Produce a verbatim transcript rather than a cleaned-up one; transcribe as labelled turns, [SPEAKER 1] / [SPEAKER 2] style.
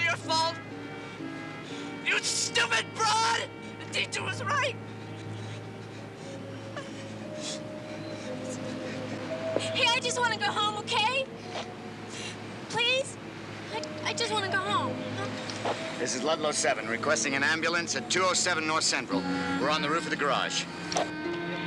[SPEAKER 1] your fault. You stupid broad! The teacher was right.
[SPEAKER 2] Hey, I just want to go home, okay? Please? I, I just want to go home.
[SPEAKER 3] This is Ludlow seven, requesting an ambulance at two oh seven North Central. We're on the roof of the garage.